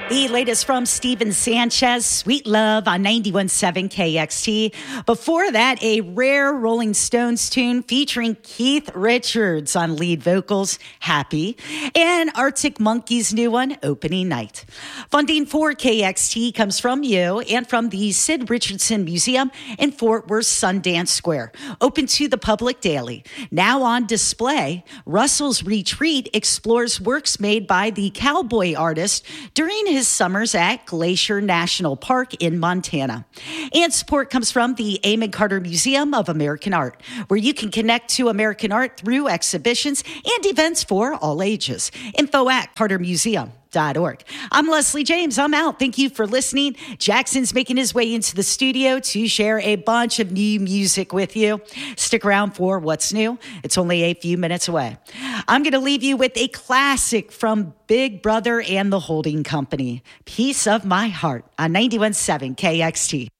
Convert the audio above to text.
The latest from Steven Sanchez, Sweet Love on 91.7 KXT. Before that, a rare Rolling Stones tune featuring Keith Richards on lead vocals, Happy, and Arctic Monkeys' new one, Opening Night. Funding for KXT comes from you and from the Sid Richardson Museum in Fort Worth Sundance Square, open to the public daily. Now on display, Russell's Retreat explores works made by the cowboy artist during his summers at Glacier National Park in Montana. And support comes from the Amon Carter Museum of American Art, where you can connect to American art through exhibitions and events for all ages. Info at cartermuseum.org. I'm Leslie James. I'm out. Thank you for listening. Jackson's making his way into the studio to share a bunch of new music with you. Stick around for what's new. It's only a few minutes away. I'm going to leave you with a classic from Big Brother and the Holding Company, Piece of My Heart on 91.7 KXT.